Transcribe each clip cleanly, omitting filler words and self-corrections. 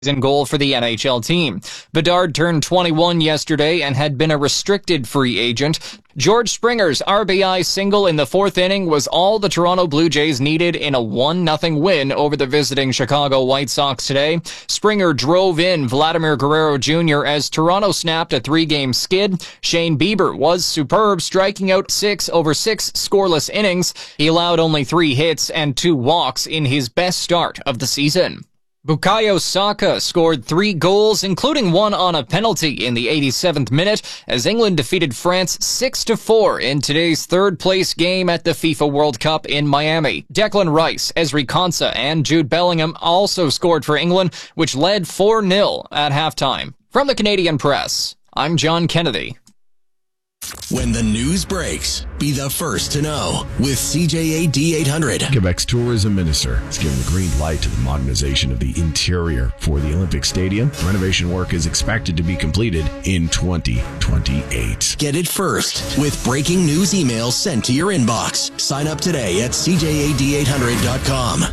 in goal for the NHL team. Bedard turned 21 yesterday and had been a restricted free agent. George Springer's RBI single in the fourth inning was all the Toronto Blue Jays needed in a 1-0 win over the visiting Chicago White Sox today. Springer drove in Vladimir Guerrero Jr. as Toronto snapped a 3-game skid. Shane Bieber was superb, striking out 6 over 6 scoreless innings. He allowed only 3 hits and 2 walks in his best start of the season. Bukayo Saka scored 3 goals, including one on a penalty in the 87th minute, as England defeated France 6-4 in today's third-place game at the FIFA World Cup in Miami. Declan Rice, Ezri Konsa, and Jude Bellingham also scored for England, which led 4-0 at halftime. From the Canadian Press, I'm John Kennedy. When the news breaks, be the first to know with CJA D800. Quebec's tourism minister has given the green light to the modernization of the interior for the Olympic Stadium. Renovation work is expected to be completed in 2028. Get it first with breaking news emails sent to your inbox. Sign up today at CJAD800.com.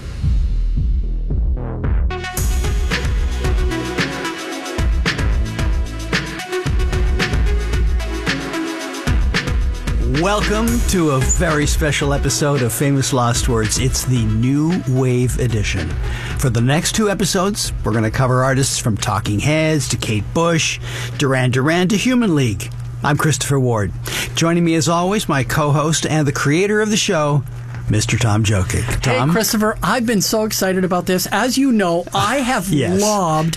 Welcome to a very special episode of Famous Lost Words. It's the New Wave edition. For the next 2 episodes, we're going to cover artists from Talking Heads to Kate Bush, Duran Duran to Human League. I'm Christopher Ward. Joining me as always, my co-host and the creator of the show, Mr. Tom Jokic. Tom? Hey, Christopher, I've been so excited about this. As you know, I have lobbed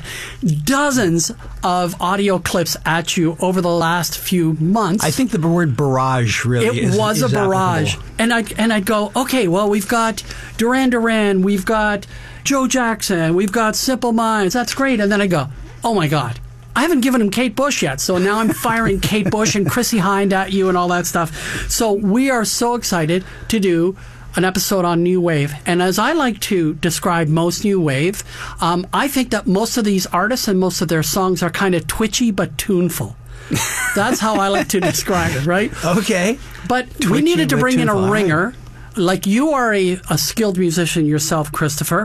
dozens of audio clips at you over the last few months. I think the word barrage really is. It was a barrage. Applicable. And I'd go, okay, well, we've got Duran Duran, we've got Joe Jackson, we've got Simple Minds. That's great. And then I go, oh, my God. I haven't given him Kate Bush yet, so now I'm firing Kate Bush and Chrissy Hind at you and all that stuff. So we are so excited to do an episode on New Wave. And as I like to describe most New Wave, I think that most of these artists and most of their songs are kind of twitchy but tuneful. That's how I like to describe it, right? Okay. But we needed to bring in a ringer. Like, you are a skilled musician yourself, Christopher.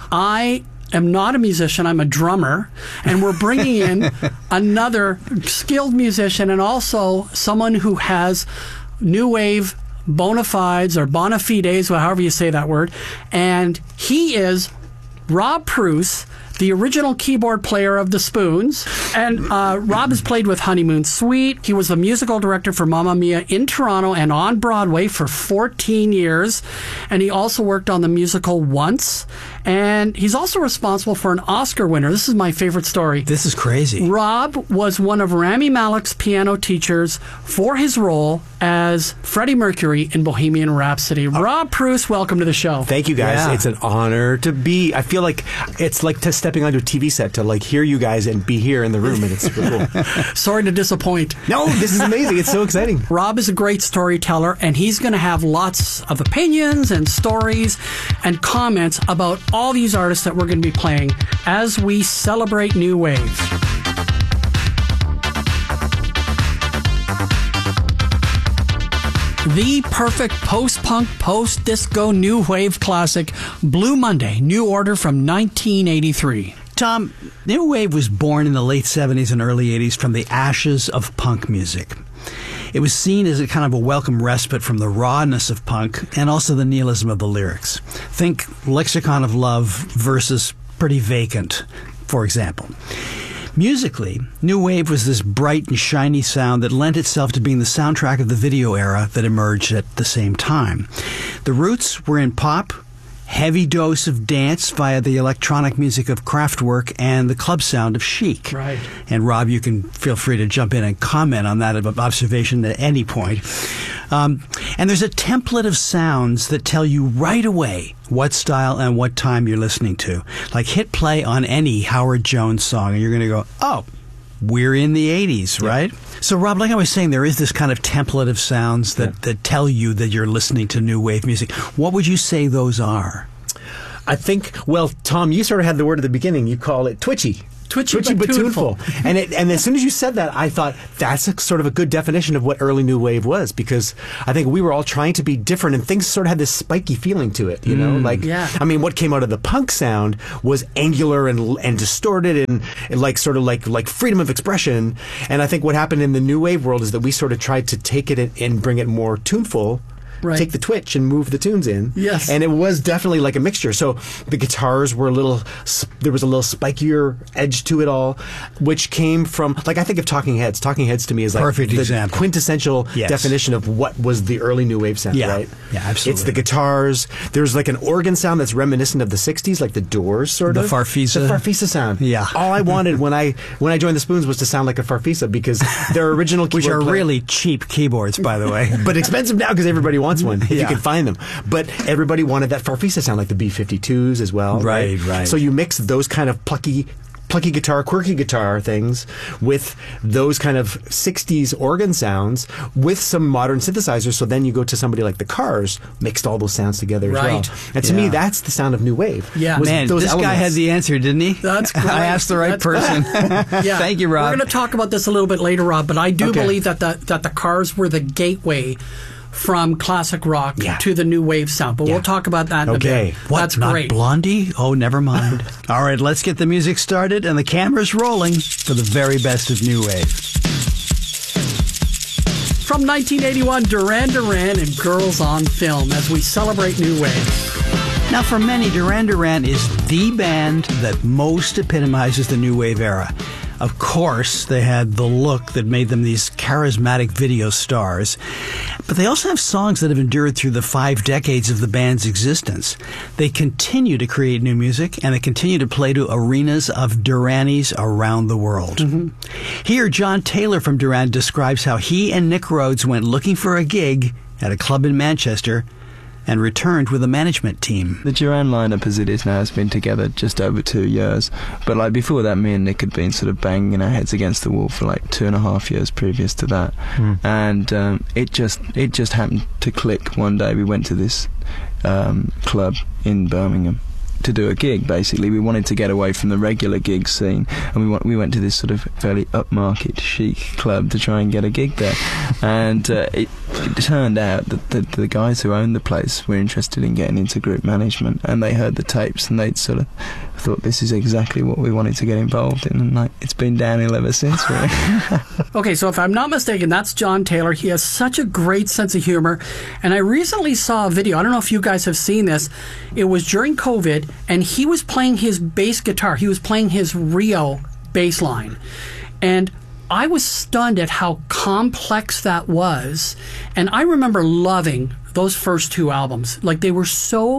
I am not a musician. I'm a drummer. And we're bringing in another skilled musician and also someone who has New Wave bona fides or bona fides, however you say that word. And he is Rob Pruce, the original keyboard player of the Spoons. And Rob has played with Honeymoon Suite. He was the musical director for Mamma Mia in Toronto and on Broadway for 14 years. And he also worked on the musical Once. And he's also responsible for an Oscar winner. This is my favorite story. This is crazy. Rob was one of Rami Malek's piano teachers for his role as Freddie Mercury in Bohemian Rhapsody. Rob Pruce, welcome to the show. Thank you, guys. Yeah. It's an honor to be. I feel like it's like stepping onto a TV set to like hear you guys and be here in the room, and it's super cool. Sorry to disappoint. No, this is amazing. It's so exciting. Rob is a great storyteller, and he's going to have lots of opinions and stories and comments about all these artists that we're going to be playing as we celebrate New Wave. The perfect post-punk, post-disco new wave classic, Blue Monday, New Order from 1983. Tom, New Wave was born in the late 70s and early 80s from the ashes of punk music. It was seen as a kind of a welcome respite from the rawness of punk and also the nihilism of the lyrics. Think Lexicon of Love versus Pretty Vacant, for example. Musically, New Wave was this bright and shiny sound that lent itself to being the soundtrack of the video era that emerged at the same time. The roots were in pop, heavy dose of dance via the electronic music of Kraftwerk and the club sound of Chic. Right. And Rob, you can feel free to jump in and comment on that observation at any point. And there's a template of sounds that tell you right away what style and what time you're listening to. Like, hit play on any Howard Jones song and you're going to go, oh, we're in the 80s, right? So, Rob, like I was saying, there is this kind of template of sounds that tell you that you're listening to new wave music. What would you say those are? I think, well, Tom, you sort of had the word at the beginning. You call it twitchy. Twitchy but tuneful. And as soon as you said that, I thought that's sort of a good definition of what early new wave was, because I think we were all trying to be different, and things sort of had this spiky feeling to it, you know? I mean, what came out of the punk sound was angular and distorted and like sort of like freedom of expression. And I think what happened in the new wave world is that we sort of tried to take it and bring it more tuneful. Right. Take the twitch and move the tunes in. Yes. And it was definitely like a mixture. So the guitars were there was a little spikier edge to it all, which came from, like, I think of Talking Heads. Talking Heads to me is like perfect the example. Quintessential definition of what was the early new wave sound, right? Yeah, absolutely. It's the guitars. There's like an organ sound that's reminiscent of the 60s, like the Doors sort of. The Farfisa. The Farfisa sound. Yeah. All I wanted when I joined the Spoons was to sound like a Farfisa, because their original keyboard Which are player, really cheap keyboards, by the way. but expensive now because everybody wants one if you can find them. But everybody wanted that Farfisa sound, like the B-52s as well. Right. So you mix those kind of plucky guitar, quirky guitar things with those kind of 60s organ sounds with some modern synthesizers. So then you go to somebody like the Cars, mixed all those sounds together as well. Right. And to me, that's the sound of new wave. Yeah. Man, this guy had the answer, didn't he? That's great. I asked the right person. Yeah. Thank you, Rob. We're going to talk about this a little bit later, Rob, but I do believe that the Cars were the gateway from classic rock to the new wave sound. But we'll talk about that in a bit. What, That's not great. Blondie? Oh, never mind. All right, let's get the music started and the cameras rolling for the very best of new wave. From 1981, Duran Duran and Girls on Film as we celebrate new wave. Now, for many, Duran Duran is the band that most epitomizes the new wave era. Of course, they had the look that made them these charismatic video stars, but they also have songs that have endured through the 5 decades of the band's existence. They continue to create new music, and they continue to play to arenas of Duranis around the world. Here, John Taylor from Duran describes how he and Nick Rhodes went looking for a gig at a club in Manchester and returned with a management team. The Duran lineup as it is now has been together just over 2 years, but like before that, me and Nick had been sort of banging our heads against the wall for like 2.5 years previous to that. And it just happened to click one day. We went to this club in Birmingham to do a gig. Basically, we wanted to get away from the regular gig scene, and we went to this sort of fairly upmarket chic club to try and get a gig there. And it turned out that the guys who owned the place were interested in getting into group management, and they heard the tapes and they'd sort of thought, this is exactly what we wanted to get involved in, and like it's been downhill ever since, really. Okay, so if I'm not mistaken, that's John Taylor. He has such a great sense of humor, and I recently saw a video. I don't know if you guys have seen this. It was during COVID, and he was playing his bass guitar. He was playing his Rio bass line, and I was stunned at how complex that was. And I remember loving those first 2 albums. Like, they were so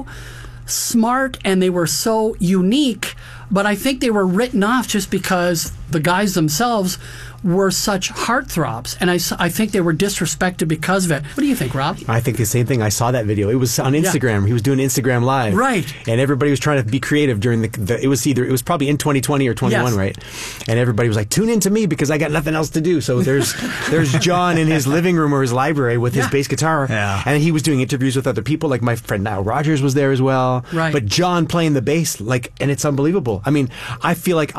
smart and they were so unique, but I think they were written off just because the guys themselves were such heartthrobs, and I think they were disrespected because of it. What do you think, Rob? I think the same thing. I saw that video. It was on Instagram. He was doing Instagram Live. Right. And everybody was trying to be creative during it was probably in 2020 or 21, right? And everybody was like, tune in to me because I got nothing else to do. So there's John in his living room or his library with his bass guitar. Yeah. And he was doing interviews with other people. Like my friend Nile Rodgers was there as well. Right. But John playing the bass, and it's unbelievable. I mean, I feel like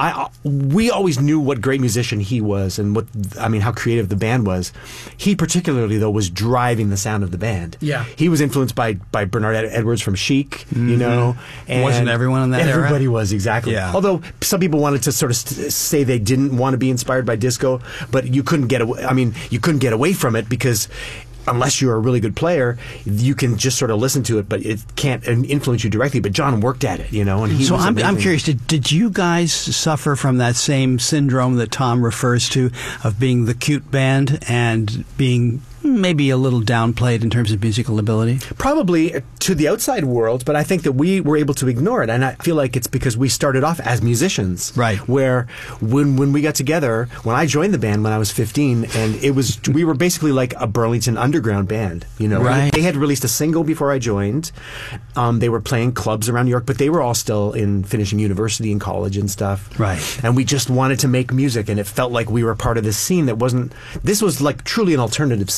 we always knew what great musician he was and how creative the band was. He particularly, though, was driving the sound of the band. Yeah. He was influenced by Bernard Edwards from Chic, you know. And wasn't everyone in that era? Everybody was, exactly. Yeah. Although some people wanted to sort of say they didn't want to be inspired by disco, but you couldn't get away. I mean, you couldn't get away from it because unless you're a really good player, you can just sort of listen to it, but it can't influence you directly. But John worked at it, you know, and he So was I'm curious, did you guys suffer from that same syndrome that Tom refers to of being the cute band and being maybe a little downplayed in terms of musical ability? Probably to the outside world, but I think that we were able to ignore it. And I feel like it's because we started off as musicians. Right. Where when we got together, when I joined the band when I was 15, and we were basically like a Burlington underground band, you know. Right. They had released a single before I joined. They were playing clubs around New York, but they were all still in finishing university and college and stuff. Right. And we just wanted to make music, and it felt like we were part of this scene that this was like truly an alternative scene.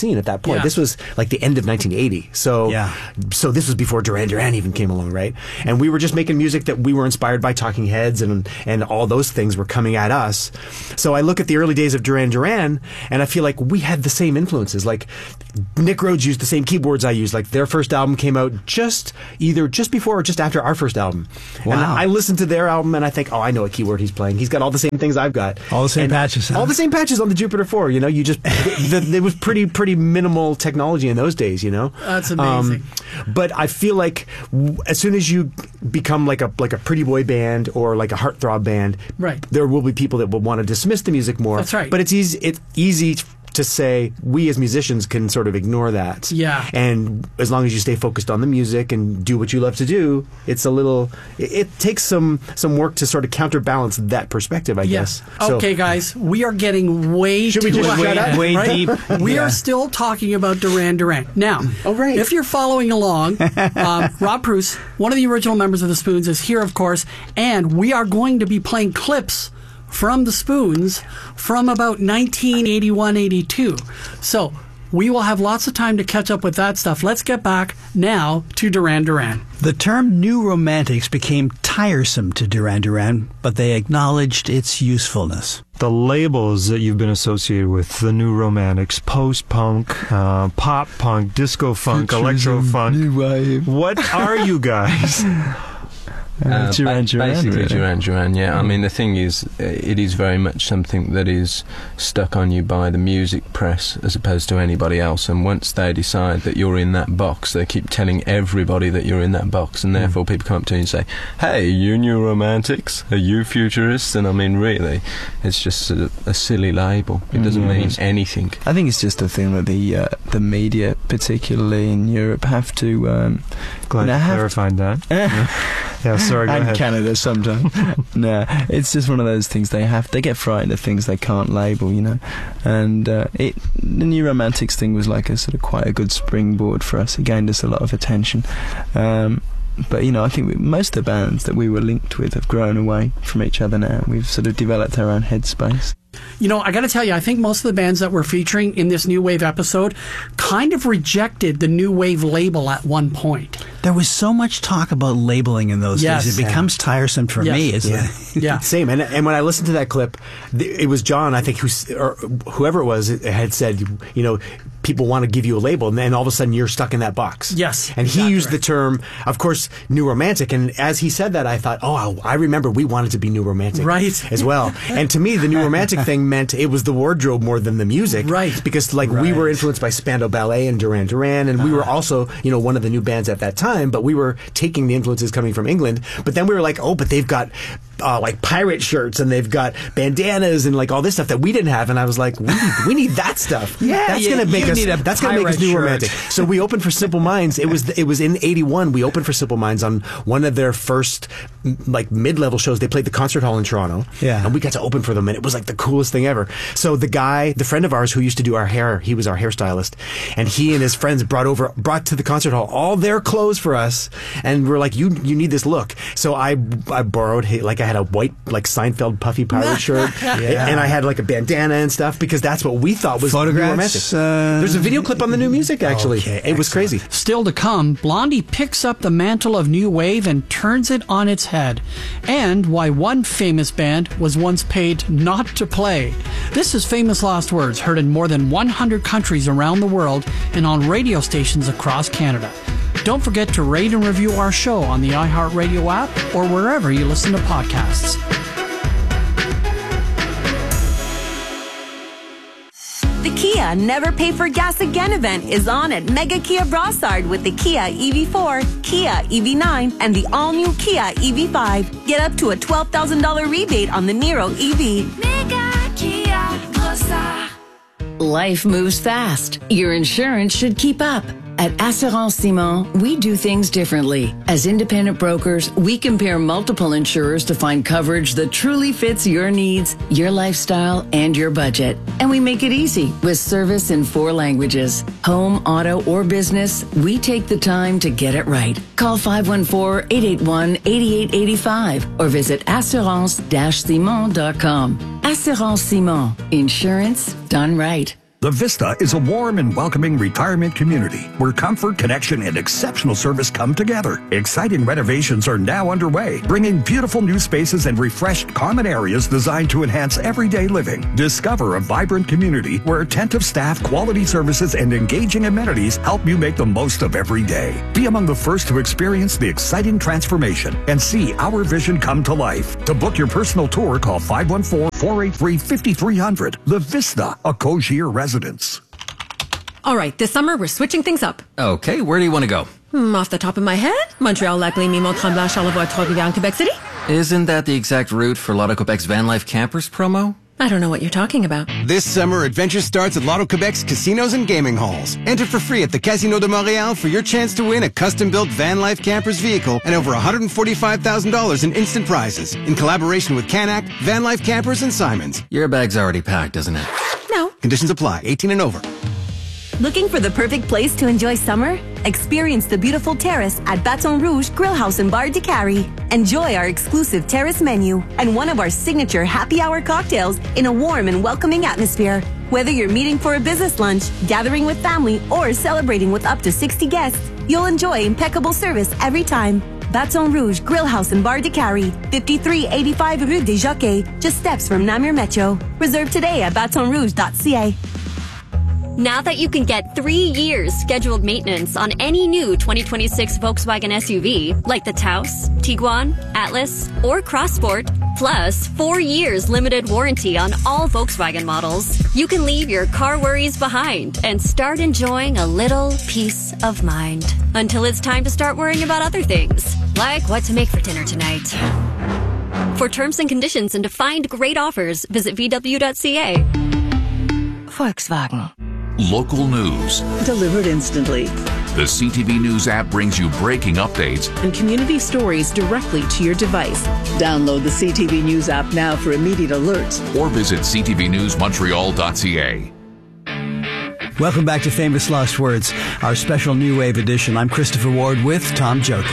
scene at that point. Yeah. This was like the end of 1980. So this was before Duran Duran even came along, right? And we were just making music that we were inspired by Talking Heads, and all those things were coming at us. So I look at the early days of Duran Duran, and I feel like we had the same influences. Like Nick Rhodes used the same keyboards I used. Like their first album came out either just before or just after our first album. Wow. And I listened to their album and I think, I know what keyboard he's playing. He's got all the same things I've got. All the same patches. Huh? All the same patches on the Jupiter 4. You just there was pretty minimal technology in those days. That's amazing. But I feel like as soon as you become like a pretty boy band or like a heartthrob band, right, there will be people that will want to dismiss the music more. That's right. But it's easy to say we as musicians can sort of ignore that. Yeah. And as long as you stay focused on the music and do what you love to do, it takes some work to sort of counterbalance that perspective, I guess. Okay, guys, we are getting way Should we too just shut up? Way deep. We are still talking about Duran Duran. Now, if you're following along, Rob Pruce, one of the original members of the Spoons, is here, of course, and we are going to be playing clips from the Spoons from about 1981-82. So we will have lots of time to catch up with that stuff. Let's get back now to Duran Duran. The term New Romantics became tiresome to Duran Duran, but they acknowledged its usefulness. The labels that you've been associated with, the New Romantics, post-punk, pop-punk, disco-funk, electro-funk. New wave. What are you guys? Duran Duran, basically really. Duran Duran, yeah. I mean, the thing is, it is very much something that is stuck on you by the music press as opposed to anybody else, and once they decide that you're in that box, they keep telling everybody that you're in that box, and therefore people come up to you and say, hey, you New Romantics? Are you Futurists? And I mean, really, it's just a silly label. It doesn't mean anything. I think it's just a thing that the media, particularly in Europe, have to... Glad you clarified that. Yeah, sorry, go and ahead. Canada sometimes. No, it's just one of those things they get frightened of things they can't label, and the New Romantics thing was like a sort of quite a good springboard for us. It gained us a lot of attention, but I think most of the bands that we were linked with have grown away from each other now. We've sort of developed our own headspace. I got to tell you, I think most of the bands that we're featuring in this New Wave episode kind of rejected the New Wave label at one point. There was so much talk about labeling in those days. It becomes tiresome for me. Same. And when I listened to that clip, it was John, I think, or whoever it was, had said, people want to give you a label, and then all of a sudden you're stuck in that box. Yes. And he used the term, of course, New Romantic. And as he said that, I thought, I remember we wanted to be New Romantic as well. And to me, the New Romantic thing meant it was the wardrobe more than the music. Right. Because we were influenced by Spandau Ballet and Duran Duran, and we were also, one of the new bands at that time, but we were taking the influences coming from England. But then we were like, but they've got like pirate shirts and they've got bandanas and like all this stuff that we didn't have. And I was like, we need that stuff. That's going to make us New Romantic. So we opened for Simple Minds. It was in 81. We opened for Simple Minds on one of their first like mid-level shows. They played the Concert Hall in Toronto. Yeah. And we got to open for them, and it was like the coolest thing ever. So the friend of ours who used to do our hair, he was our hairstylist, and he and his friends brought to the Concert Hall all their clothes for us, and we're like, you need this look. So I borrowed, like, I had a white like Seinfeld puffy pirate shirt, and I had like a bandana and stuff, because that's what we thought was photographs. There's a video clip on the new music, actually. It was crazy. Still to come, Blondie picks up the mantle of New Wave and turns it on its head, and why one famous band was once paid not to play. This is Famous Last Words, heard in more than 100 countries around the world and on radio stations across Canada. Don't forget to rate and review our show on the iHeartRadio app or wherever you listen to podcasts. The Kia Never Pay for Gas Again event is on at Mega Kia Brossard with the Kia EV4, Kia EV9, and the all-new Kia EV5. Get up to a $12,000 rebate on the Niro EV. Mega Kia Brossard. Life moves fast. Your insurance should keep up. At Assurance Simon, we do things differently. As independent brokers, we compare multiple insurers to find coverage that truly fits your needs, your lifestyle, and your budget. And we make it easy with service in 4 languages. Home, auto, or business, we take the time to get it right. Call 514-881-8885 or visit assurance-simon.com. Assurance Simon. Insurance done right. The Vista is a warm and welcoming retirement community where comfort, connection, and exceptional service come together. Exciting renovations are now underway, bringing beautiful new spaces and refreshed common areas designed to enhance everyday living. Discover a vibrant community where attentive staff, quality services, and engaging amenities help you make the most of every day. Be among the first to experience the exciting transformation and see our vision come to life. To book your personal tour, call 514-483-5300. The Vista, a Cogir residence. All right, this summer we're switching things up. Okay, where do you want to go? Off the top of my head, Montreal, Lac-Lémy, Mont-Tremblant, Charlevoix, Trois-Rivières, Quebec City. Isn't that the exact route for Lotto Quebec's Van Life Campers promo? I don't know what you're talking about. This summer, adventure starts at Lotto Quebec's casinos and gaming halls. Enter for free at the Casino de Montréal for your chance to win a custom-built Van Life Campers vehicle and over $145,000 in instant prizes in collaboration with Canac, Van Life Campers, and Simons. Your bag's already packed, isn't it? No. Conditions apply. 18 and over. Looking for the perfect place to enjoy summer? Experience the beautiful terrace at Baton Rouge Grill House and Bar de Carrie. Enjoy our exclusive terrace menu and one of our signature happy hour cocktails in a warm and welcoming atmosphere. Whether you're meeting for a business lunch, gathering with family, or celebrating with up to 60 guests, you'll enjoy impeccable service every time. Baton Rouge Grill House and Bar de Carrie, 5385 Rue des Jockeys, just steps from Namur Metro. Reserve today at batonrouge.ca. Now that you can get 3 years scheduled maintenance on any new 2026 Volkswagen SUV, like the Taos, Tiguan, Atlas, or Crossport, plus 4 years limited warranty on all Volkswagen models, you can leave your car worries behind and start enjoying a little peace of mind. Until it's time to start worrying about other things, like what to make for dinner tonight. For terms and conditions and to find great offers, visit VW.ca. Volkswagen. Local news. Delivered instantly. The CTV News app brings you breaking updates and community stories directly to your device. Download the CTV News app now for immediate alerts. Or visit ctvnewsmontreal.ca. Welcome back to Famous Lost Words, our special New Wave edition. I'm Christopher Ward with Tom Jokey.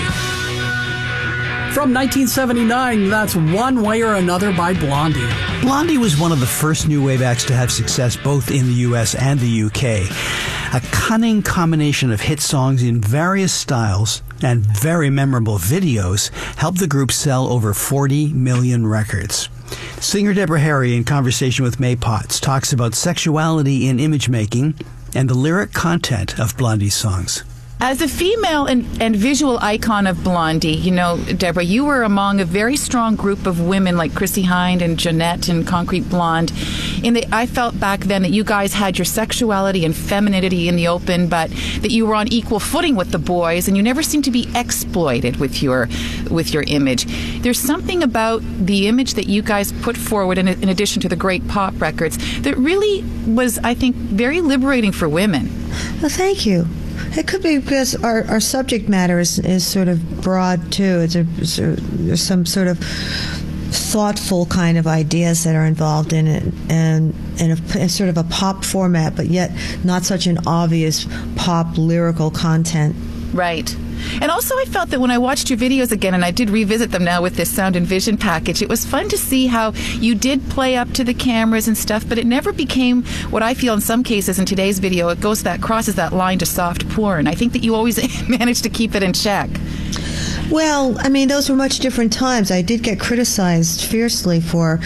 From 1979, that's One Way or Another by Blondie. Blondie was one of the first new wave acts to have success both in the US and the UK. A cunning combination of hit songs in various styles and very memorable videos helped the group sell over 40 million records. Singer Deborah Harry, in conversation with May Potts, talks about sexuality in image making and the lyric content of Blondie's songs. As a female and visual icon of Blondie, you know, Deborah, you were among a very strong group of women like Chrissie Hynde and Jeanette and Concrete Blonde. I felt back then that you guys had your sexuality and femininity in the open, but that you were on equal footing with the boys, and you never seemed to be exploited with your image. There's something about the image that you guys put forward, in addition to the great pop records, that really was, I think, very liberating for women. Well, thank you. It could be because our subject matter is sort of broad, too. There's some sort of thoughtful kind of ideas that are involved in it, and in a sort of a pop format, but yet not such an obvious pop lyrical content. Right. And also I felt that when I watched your videos again, and I did revisit them now with this Sound and Vision package, it was fun to see how you did play up to the cameras and stuff, but it never became what I feel in some cases in today's video, crosses that line to soft porn. I think that you always managed to keep it in check. Well, I mean, those were much different times. I did get criticized fiercely for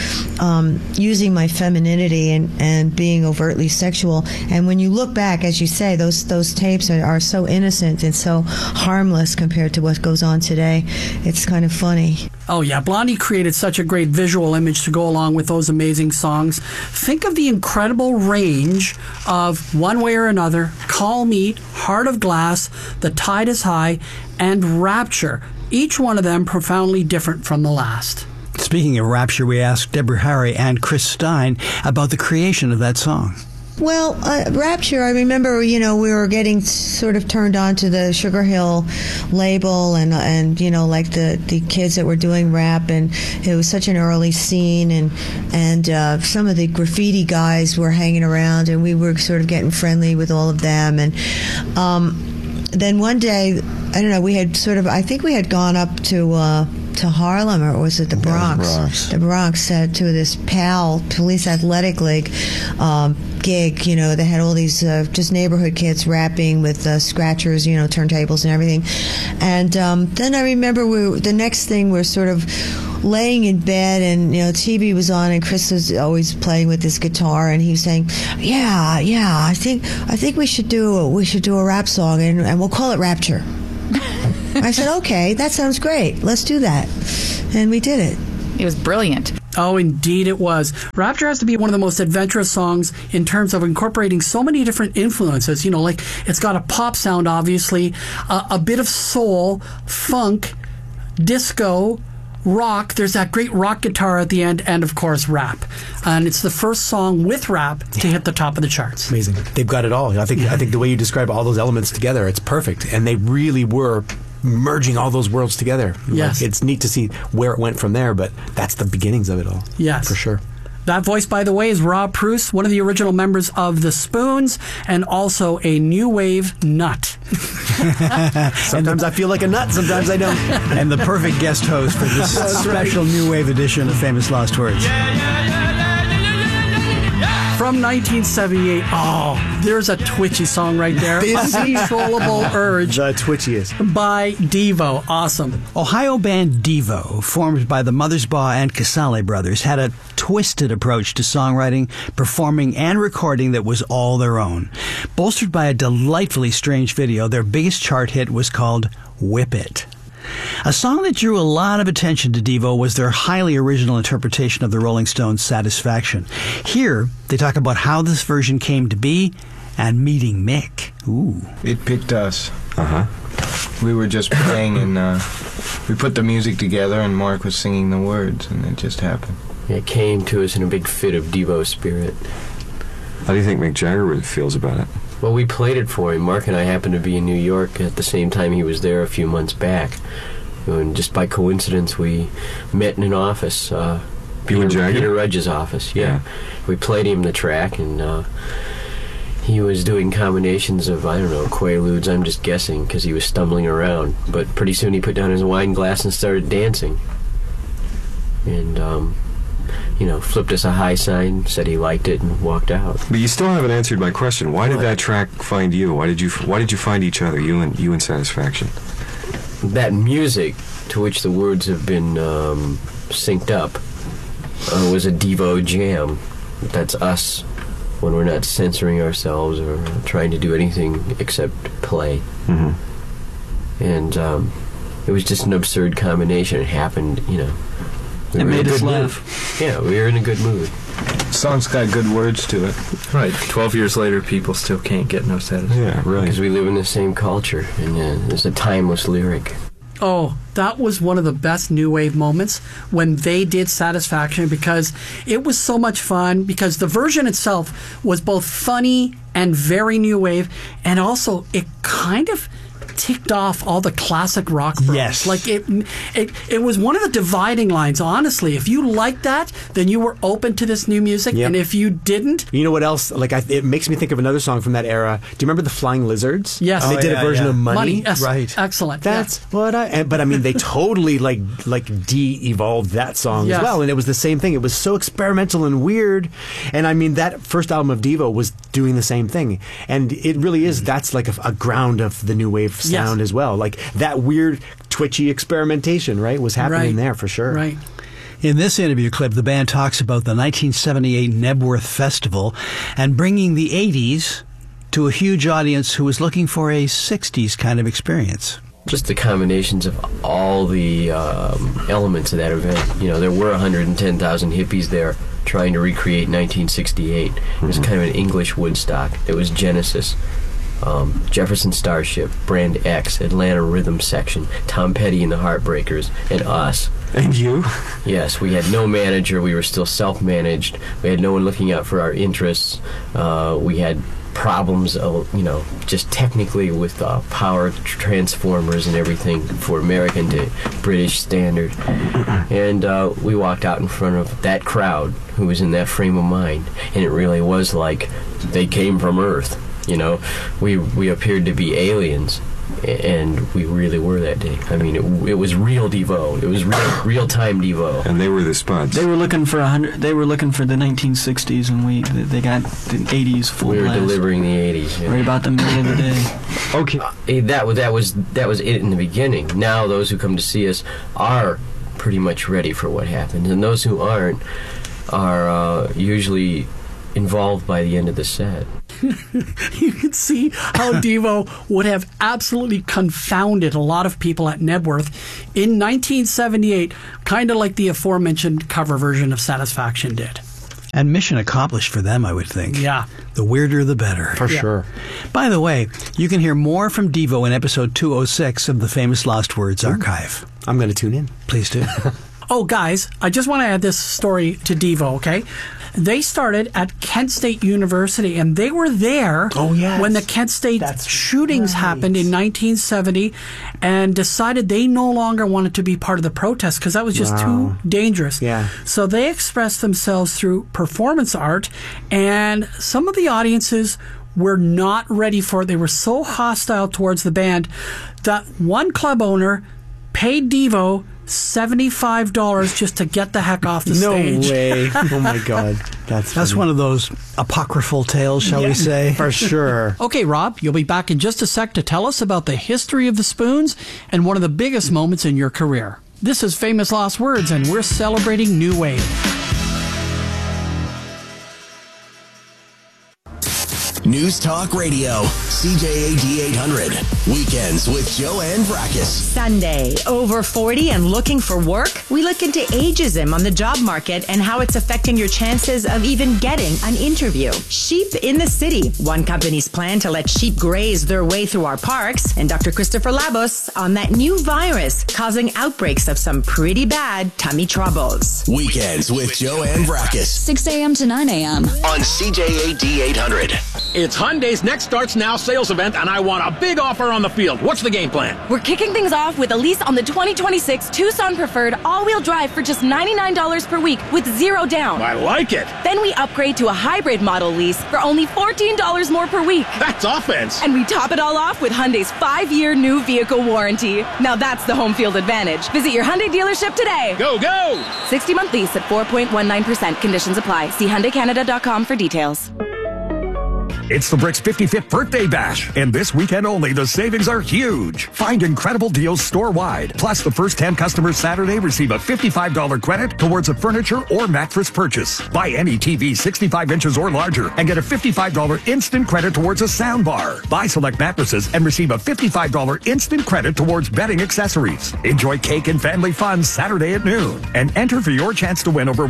using my femininity and being overtly sexual. And when you look back, as you say, those tapes are so innocent and so harmless compared to what goes on today. It's kind of funny. Oh, yeah. Blondie created such a great visual image to go along with those amazing songs. Think of the incredible range of One Way or Another, Call Me, Heart of Glass, The Tide is High, and Rapture. Each one of them profoundly different from the last. Speaking of Rapture, we asked Deborah Harry and Chris Stein about the creation of that song. Well, Rapture, I remember, we were getting sort of turned on to the Sugar Hill label and like the kids that were doing rap, and it was such an early scene, and some of the graffiti guys were hanging around, and we were sort of getting friendly with all of them, and then one day, I don't know, I think we had gone up to Harlem, or was it the Bronx? The Bronx to this PAL, Police Athletic League gig. You know, they had all these just neighborhood kids rapping with scratchers, you know, turntables and everything. And then I remember the next thing we're sort of laying in bed, and you know, TV was on, and Chris was always playing with his guitar, and he was saying, "Yeah, I think we should do a rap song, and we'll call it Rapture." I said, "Okay, that sounds great. Let's do that," and we did it. It was brilliant. Oh, indeed it was. Rapture has to be one of the most adventurous songs in terms of incorporating so many different influences. You know, like it's got a pop sound, obviously, a bit of soul, funk, disco, rock. There's that great rock guitar at the end, and of course rap. And it's the first song with rap to hit the top of the charts. Amazing. They've got it all. I think the way you describe all those elements together, it's perfect. And they really were merging all those worlds together. Yes. Like, it's neat to see where it went from there, but that's the beginnings of it all. Yes. For sure. That voice, by the way, is Rob Pruce, one of the original members of the Spoons, and also a new wave nut. Sometimes I feel like a nut, sometimes I don't. And the perfect guest host for this special new wave edition of Famous Lost Words. From 1978. Oh, there's a twitchy song right there. Uncontrollable Urge. The twitchiest. By Devo. Awesome. Ohio band Devo, formed by the Mothersbaugh and Casale brothers, had a twisted approach to songwriting, performing, and recording that was all their own. Bolstered by a delightfully strange video, their biggest chart hit was called Whip It. A song that drew a lot of attention to Devo was their highly original interpretation of the Rolling Stones' Satisfaction. Here, they talk about how this version came to be and meeting Mick. Ooh. It picked us. We were just playing, and we put the music together, and Mark was singing the words, and it just happened. It came to us in a big fit of Devo spirit. How do you think Mick Jagger feels about it? Well, we played it for him. Mark and I happened to be in New York at the same time he was there a few months back. And just by coincidence, we met in an office. Peter Rudge's office, yeah. We played him the track, and he was doing combinations of, I don't know, Quaaludes, I'm just guessing, because he was stumbling around. But pretty soon he put down his wine glass and started dancing. And, flipped us a high sign, said he liked it, and walked out. But you still haven't answered my question. Why did that track find you? Why did you find each other, you and Satisfaction? That music, to which the words have been synced up, was a Devo jam. That's us when we're not censoring ourselves or trying to do anything except play. Mm-hmm. And it was just an absurd combination. It happened, It made us laugh. Yeah, we were in a good mood. Song's got good words to it. Right. 12 years later, people still can't get no satisfaction. Yeah, really. Because we live in the same culture, and it's a timeless lyric. Oh, that was one of the best new wave moments when they did Satisfaction, because it was so much fun, because the version itself was both funny and very new wave, and also it kind of ticked off all the classic rock bros. Yes. Like it was one of the dividing lines, honestly. If you liked that, then you were open to this new music, and if you didn't... You know what else? It makes me think of another song from that era. Do you remember the Flying Lizards? Yes. They did a version of Money. Yes. Right. Excellent. That's what but I mean, they totally de-evolved that song as well, and it was the same thing. It was so experimental and weird, and I mean, that first album of Devo was doing the same thing, and it really is, that's like a ground of the new wave sound as well. Like that weird, twitchy experimentation, right, was happening there for sure. Right. In this interview clip, the band talks about the 1978 Nebworth Festival and bringing the 80s to a huge audience who was looking for a 60s kind of experience. Just the combinations of all the elements of that event. There were 110,000 hippies there trying to recreate 1968. It was kind of an English Woodstock. It was Genesis, Jefferson Starship, Brand X, Atlanta Rhythm Section, Tom Petty and the Heartbreakers, and us. And you? Yes, we had no manager. We were still self-managed. We had no one looking out for our interests. We had problems, just technically with power transformers and everything for American to British standard. And we walked out in front of that crowd who was in that frame of mind, and it really was like they came from Earth. We appeared to be aliens, And we really were that day. I mean, it was real Devo. It was real time Devo. And they were the spuds. They were looking for They were looking for the 1960s, and they got the 80s full blast. We were delivering the 80s. Yeah. Right about the middle of the day. Okay. That was it in the beginning. Now those who come to see us are pretty much ready for what happens, and those who aren't are usually involved by the end of the set. You can see how Devo would have absolutely confounded a lot of people at Knebworth in 1978, kind of like the aforementioned cover version of Satisfaction did. And mission accomplished for them, I would think. Yeah. The weirder, the better. For sure. By the way, you can hear more from Devo in episode 206 of the Famous Lost Words Archive. I'm going to tune in. Please do. Oh, guys, I just want to add this story to Devo, okay? They started at Kent State University, and they were there when the Kent State shootings happened in 1970, and decided they no longer wanted to be part of the protest because that was just too dangerous. Yeah. So they expressed themselves through performance art, and some of the audiences were not ready for it. They were so hostile towards the band that one club owner paid Devo $75 just to get the heck off the stage. No way. Oh my God. That's one of those apocryphal tales, shall we say? For sure. Okay, Rob, you'll be back in just a sec to tell us about the history of the Spoons and one of the biggest moments in your career. This is Famous Lost Words, and we're celebrating New Wave. News Talk Radio, CJAD 800. Weekends with Joanne Vrackus. Sunday, over 40 and looking for work? We look into ageism on the job market and how it's affecting your chances of even getting an interview. Sheep in the City, one company's plan to let sheep graze their way through our parks, and Dr. Christopher Labos on that new virus causing outbreaks of some pretty bad tummy troubles. Weekends with Joanne Vrackus. 6 a.m. to 9 a.m. on CJAD 800. It's Hyundai's Next Starts Now sales event, and I want a big offer on the field. What's the game plan? We're kicking things off with a lease on the 2026 Tucson Preferred all-wheel drive for just $99 per week with zero down. I like it. Then we upgrade to a hybrid model lease for only $14 more per week. That's offense. And we top it all off with Hyundai's 5-year new vehicle warranty. Now that's the home field advantage. Visit your Hyundai dealership today. Go, go! 60-month lease at 4.19%. Conditions apply. See HyundaiCanada.com for details. It's the Bricks 55th Birthday Bash, and this weekend only, the savings are huge. Find incredible deals store-wide. Plus, the first 10 customers Saturday receive a $55 credit towards a furniture or mattress purchase. Buy any TV 65 inches or larger and get a $55 instant credit towards a sound bar. Buy select mattresses and receive a $55 instant credit towards bedding accessories. Enjoy cake and family fun Saturday at noon, and enter for your chance to win over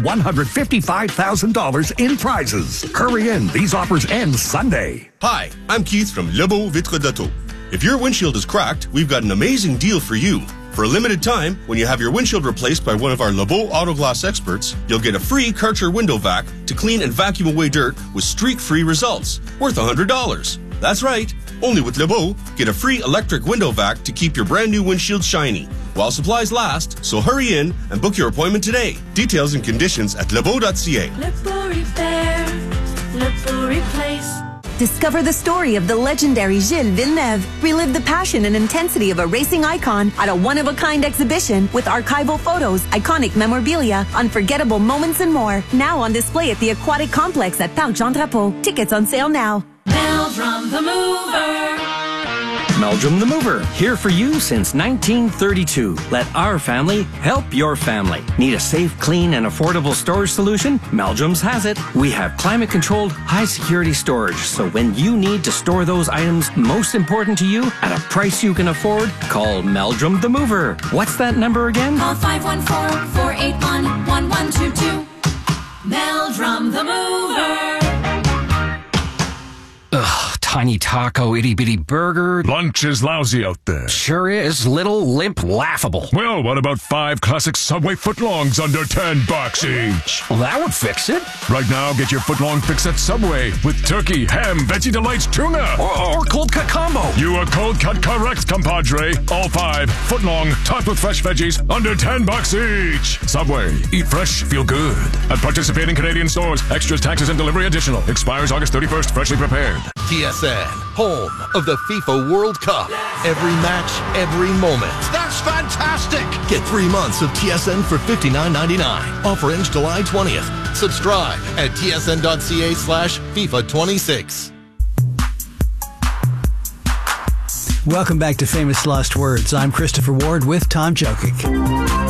$155,000 in prizes. Hurry in. These offers end Sunday. Hi, I'm Keith from Lebeau Vitre d'Auto. If your windshield is cracked, we've got an amazing deal for you. For a limited time, when you have your windshield replaced by one of our Lebeau Auto Glass experts, you'll get a free Karcher window vac to clean and vacuum away dirt with streak-free results, worth $100. That's right. Only with Lebeau, get a free electric window vac to keep your brand new windshield shiny while supplies last, so hurry in and book your appointment today. Details and conditions at lebeau.ca. Lebeau Repair, Lebeau Replace. Discover the story of the legendary Gilles Villeneuve. Relive the passion and intensity of a racing icon at a one-of-a-kind exhibition with archival photos, iconic memorabilia, unforgettable moments, and more. Now on display at the Aquatic Complex at Parc Jean Drapeau. Tickets on sale now. Meldrum the Mover. Meldrum the Mover, here for you since 1932. Let our family help your family. Need a safe, clean, and affordable storage solution? Meldrum's has it. We have climate-controlled, high-security storage, so when you need to store those items most important to you at a price you can afford, call Meldrum the Mover. What's that number again? Call 514-481-1122. Meldrum the Mover. Ugh, tiny taco, itty-bitty burger. Lunch is lousy out there. Sure is. Little, limp, laughable. Well, what about 5 classic Subway footlongs under $10 each? Well, that would fix it. Right now, get your footlong fix at Subway with turkey, ham, Veggie Delights, tuna. Or cold cut combo. You are cold cut correct, compadre. All 5 footlong, topped with fresh veggies, under $10 each. Subway. Eat fresh, feel good. At participating Canadian stores. Extras, taxes, and delivery additional. Expires August 31st. Freshly prepared. Kia TSN, home of the FIFA World Cup. Every match, every moment. That's fantastic! Get 3 months of TSN for $59.99. Offer ends July 20th. Subscribe at tsn.ca/FIFA26. Welcome back to Famous Lost Words. I'm Christopher Ward with Tom Jokic.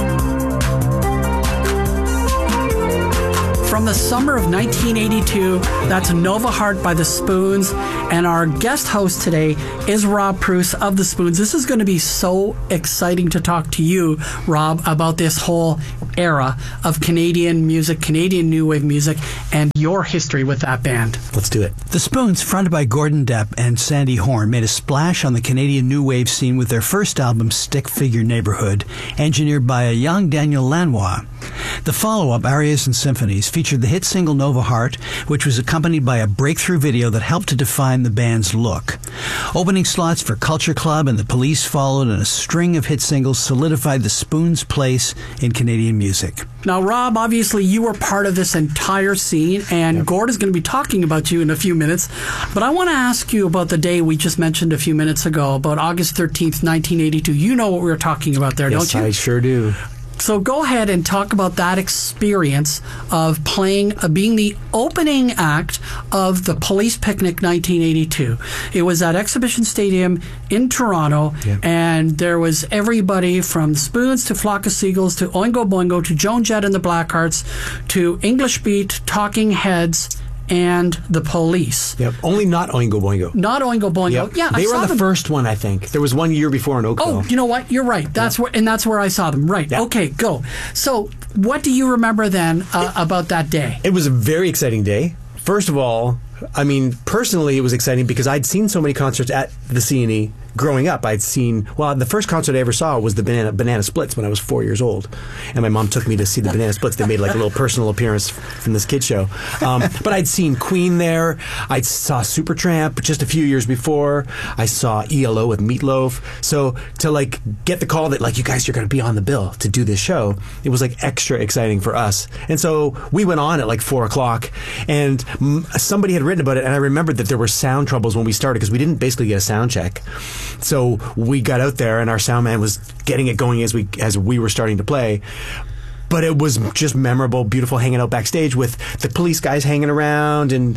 From the summer of 1982, that's Nova Heart by the Spoons, and our guest host today is Rob Pruce of the Spoons. This is going to be so exciting to talk to you, Rob, about this whole era of Canadian music, Canadian new wave music, and your history with that band. Let's do it. The Spoons, fronted by Gordon Depp and Sandy Horn, made a splash on the Canadian new wave scene with their first album, Stick Figure Neighborhood, engineered by a young Daniel Lanois. The follow-up, Arias and Symphonies, featured the hit single Nova Heart, which was accompanied by a breakthrough video that helped to define the band's look. Opening slots for Culture Club and The Police followed, and a string of hit singles solidified the Spoons' place in Canadian music. Now, Rob, obviously you were part of this entire scene, and Gord is going to be talking about you in a few minutes. But I want to ask you about the day we just mentioned a few minutes ago, about August 13th, 1982. You know what we were talking about there, don't you? Yes, I sure do. So go ahead and talk about that experience of playing, being the opening act of the Police Picnic 1982. It was at Exhibition Stadium in Toronto, and there was everybody from Spoons to Flock of Seagulls to Oingo Boingo to Joan Jett and the Blackhearts to English Beat, Talking Heads, and the Police. Yep. Only not Oingo Boingo. Not Oingo Boingo. Yep. Yeah, they were on the first one, I think. There was 1 year before in Oakville. Oh, you know what? You're right. That's where I saw them. Right. Yep. Okay, go. So, what do you remember then about that day? It was a very exciting day. First of all, I mean, personally, it was exciting because I'd seen so many concerts at the CNE growing up. I'd seen, the first concert I ever saw was the Banana Splits when I was 4 years old. And my mom took me to see the Banana Splits. They made like a little personal appearance from this kid show. But I'd seen Queen there. I saw Supertramp just a few years before. I saw ELO with Meatloaf. So to like get the call that like, you guys, you're going to be on the bill to do this show, it was like extra exciting for us. And so we went on at like 4 o'clock, and somebody had written about it, and I remembered that there were sound troubles when we started because we didn't basically get a sound check. So we got out there, and our sound man was getting it going as we were starting to play. But it was just memorable, beautiful, hanging out backstage with the Police guys hanging around, and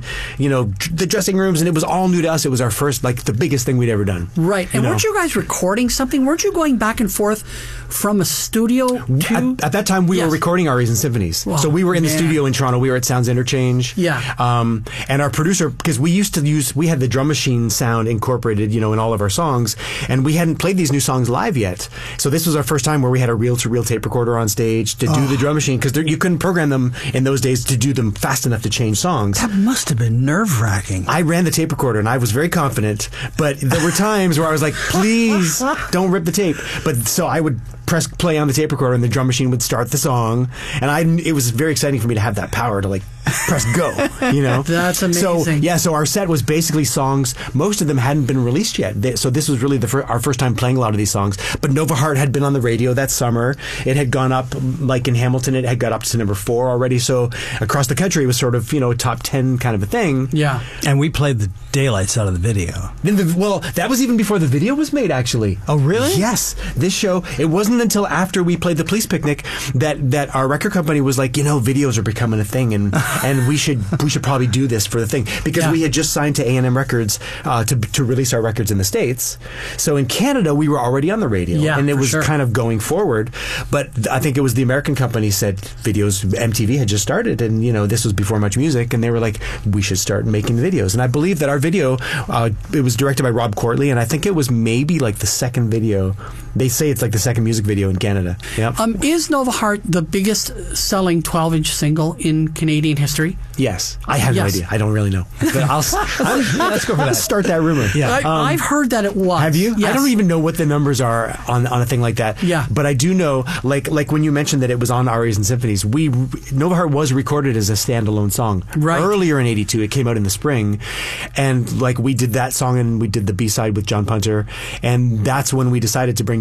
the dressing rooms, and it was all new to us. It was our first, like, the biggest thing we'd ever done. Right. And weren't you guys recording something? Weren't you going back and forth from a studio to... At that time, we were recording Arias and Symphonies. Well, so we were in the studio in Toronto. We were at Sounds Interchange. Yeah. And our producer, because we had the drum machine sound incorporated, in all of our songs, and we hadn't played these new songs live yet. So this was our first time where we had a reel-to-reel tape recorder on stage to do the drum machine, because you couldn't program them in those days to do them fast enough to change songs. That must have been nerve-wracking. I ran the tape recorder, and I was very confident, but there were times where I was like, please don't rip the tape. But so I would press play on the tape recorder, and the drum machine would start the song, and it was very exciting for me to have that power to like press go, That's amazing. So our set was basically songs. Most of them hadn't been released yet, so this was really our first time playing a lot of these songs. But Nova Heart had been on the radio that summer. It had gone up, like in Hamilton, it had got up to number 4 already. So across the country, it was sort of top 10 kind of a thing. Yeah, and we played the daylights out of the video. That was even before the video was made, actually. Oh, really? Yes. This show, it wasn't until after we played the Police Picnic that our record company was like, videos are becoming a thing, and we should probably do this for the thing, because we had just signed to A&M Records to release our records in the States. So in Canada, we were already on the radio, and it was kind of going forward. But I think it was the American company said videos. MTV had just started, and this was before Much Music, and they were like, we should start making videos. And I believe that our video, it was directed by Rob Courtley, and I think it was maybe like the second video. They say it's like the second music video in Canada. Yep. Is Nova Heart the biggest selling 12-inch single in Canadian history? Yes. I have no idea. I don't really know. But let's go for that. Start that rumor. Yeah. I've heard that it was. Have you? Yes. I don't even know what the numbers are on a thing like that. Yeah. But I do know, like when you mentioned that it was on Arias and Symphonies, Nova Heart was recorded as a standalone song. Right. Earlier in '82, it came out in the spring, and like we did that song, and we did the B-side with John Punter, and that's when we decided to bring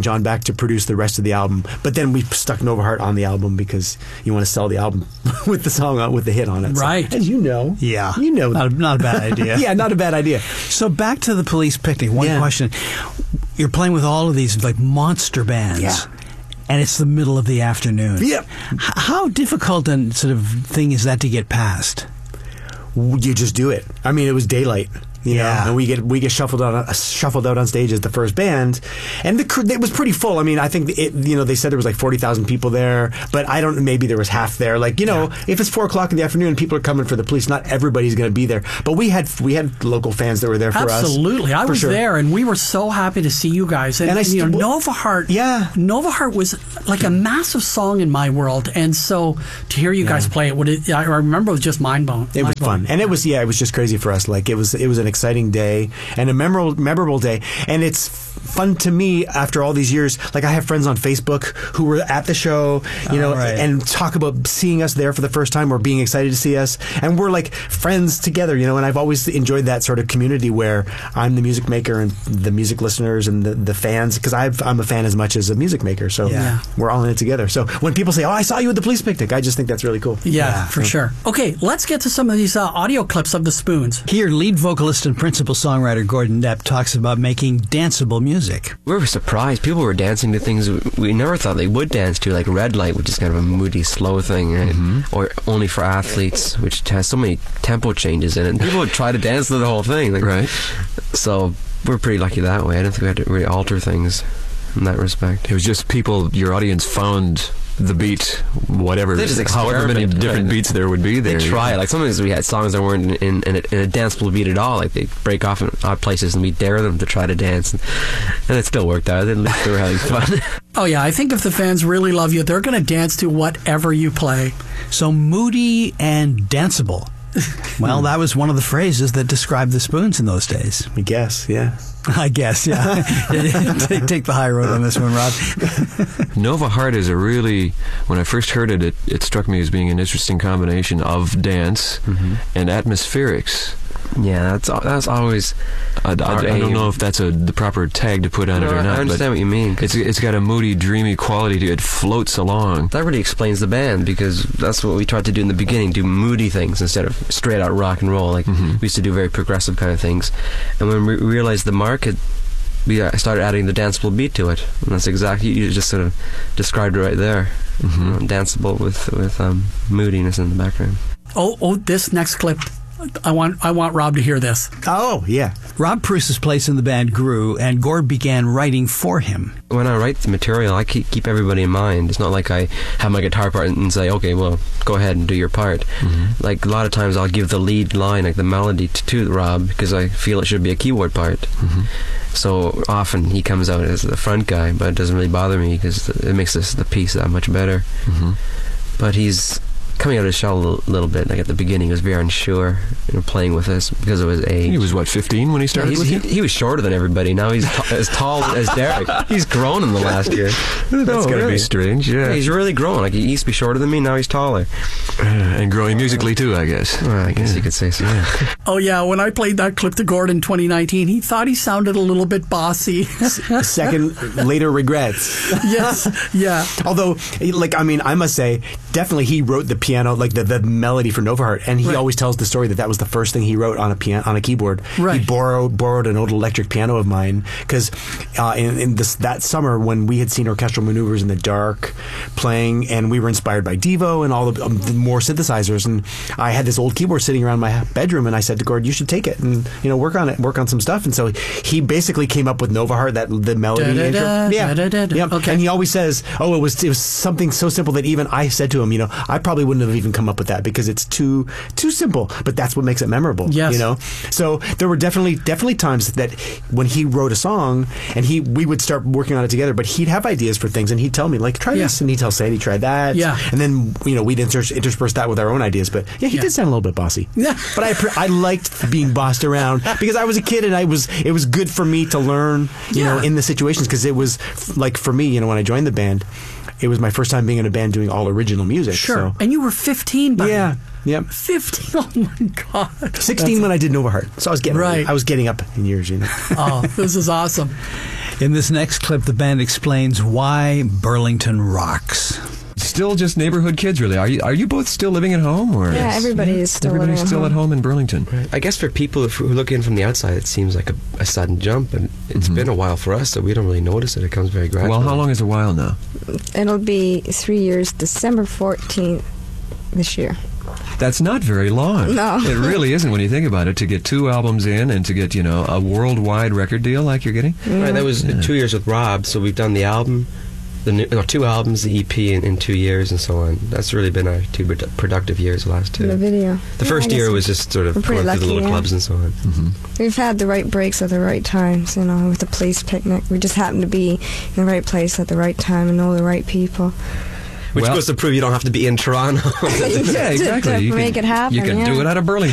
John back to produce the rest of the album. But then we stuck Nova Heart on the album because you want to sell the album with the song on, with the hit on it. Right. So, as you know. Yeah. You know. Not a bad idea. Yeah, not a bad idea. So back to the Police Picnic. One question. You're playing with all of these like monster bands. Yeah. And it's the middle of the afternoon. Yep. How difficult a sort of thing is that to get past? You just do it. I mean, it was daylight. You know, and we get shuffled out on stage as the first band, and it was pretty full. I mean, I think they said there was like 40,000 people there, but I don't. Maybe there was half there. Like if it's 4:00 in the afternoon and people are coming for the Police, not everybody's going to be there. But we had local fans that were there for us. Absolutely, I was there, and we were so happy to see you guys. And Nova Heart. Yeah, Nova Heart was like a massive song in my world, and so to hear you guys play it, I remember it was just mind blowing. It was fun, and it was just crazy for us. Like it was an exciting day and a memorable day, and it's fun to me after all these years. Like I have friends on Facebook who were at the show, and talk about seeing us there for the first time or being excited to see us, and we're like friends together, and I've always enjoyed that sort of community where I'm the music maker and the music listeners and the fans, because I'm a fan as much as a music maker, so we're all in it together. So when people say, "Oh, I saw you at the Police Picnic," I just think that's really cool. Yeah, for sure. Okay, let's get to some of these audio clips of the Spoons. Here, lead vocalist and principal songwriter Gordon Depp talks about making danceable music. We were surprised. People were dancing to things we never thought they would dance to, like Red Light, which is kind of a moody, slow thing, right? Or Only for Athletes, which has so many tempo changes in it. And people would try to dance to the whole thing. Like, right. So we're pretty lucky that way. I don't think we had to really alter things in that respect. It was just your audience found the beat, whatever, however many different beats there would be there. They try. Like sometimes we had songs that weren't in a danceable beat at all. Like they break off in odd places, and we dare them to try to dance, and it still worked out. They were having fun. Oh yeah, I think if the fans really love you, they're going to dance to whatever you play. So moody and danceable. Well, that was one of the phrases that described the Spoons in those days. I guess, yeah. Take the high road on this one, Rob. Nova Heart is when I first heard it, it struck me as being an interesting combination of dance and atmospherics. Yeah, that's always. I don't know if that's the proper tag to put on it or not. I understand what you mean. It's got a moody, dreamy quality to it. It floats along. That really explains the band, because that's what we tried to do in the beginning: do moody things instead of straight out rock and roll. Like we used to do very progressive kind of things, and when we realized the market, we started adding the danceable beat to it, and that's exactly, you just sort of described it right there. Danceable with moodiness in the background. Oh, this next clip. I want Rob to hear this. Oh, yeah. Rob Pruce's place in the band grew, and Gord began writing for him. When I write the material, I keep everybody in mind. It's not like I have my guitar part and say, okay, well, go ahead and do your part. Like a lot of times I'll give the lead line, like the melody, to Rob, because I feel it should be a keyboard part. So often he comes out as the front guy, but it doesn't really bother me because it makes the piece that much better. But he's coming out of his shell a little bit. Like at the beginning, he was very unsure, playing with us because of his age. He was, 15 when he started with you? He was shorter than everybody. Now he's as tall as Derek. He's grown in the last year. That's got to be strange, yeah. He's really grown. Like, he used to be shorter than me, now he's taller. And growing musically, too, I guess. Well, I guess you could say so. Oh, yeah, when I played that clip to Gord in 2019, he thought he sounded a little bit bossy. Later regrets. Yes, yeah. Although, I must say, definitely he wrote the piano, like the melody for Nova Heart, and he always tells the story that was the first thing he wrote on a keyboard. Right. He borrowed an old electric piano of mine because in that summer when we had seen Orchestral Maneuvers in the Dark playing, and we were inspired by Devo and all the more synthesizers, and I had this old keyboard sitting around my bedroom, and I said to Gord, you should take it and work on some stuff. And so he basically came up with Nova Heart, the melody intro. Yeah. Okay. And he always says, it was something so simple that even I said to him, I probably wouldn't have even come up with that because it's too simple, but that's what makes it memorable. Yes. So there were definitely times that when he wrote a song and we would start working on it together, but he'd have ideas for things and he'd tell me, like, try this, and he'd tell Sandy, try that. Yeah. And then we'd intersperse that with our own ideas. But he did sound a little bit bossy. Yeah. But I liked being bossed around because I was a kid and it was good for me to learn in the situations, because it was like, for me, when I joined the band, it was my first time being in a band doing all original music. Sure. So. And you were 15 by then. Yep. 15. Oh my God. 16 when I did Nova Heart. So I was getting up in years, Oh, this is awesome. In this next clip, the band explains why Burlington rocks. Still just neighborhood kids, really. Are you both still living at home? Or yeah, everybody is still living at home. At home in Burlington. Right. I guess for people who look in from the outside, it seems like a sudden jump, and it's been a while for us, so we don't really notice it. It comes very gradually. Well, how long is a while now? It'll be 3 years, December 14th this year. That's not very long. No. It really isn't when you think about it, to get 2 albums in and to get, a worldwide record deal like you're getting. Right, that was 2 years with Rob, so we've done the album, 2 albums, the EP in 2 years, and so on. That's really been our 2 productive years, the last 2. The video. The first year was just sort of going through the little clubs and so on. We've had the right breaks at the right times, with the police picnic. We just happened to be in the right place at the right time and know the right people. Which goes to prove you don't have to be in Toronto. Yeah, exactly. To make it happen. You can do it out of Burlington.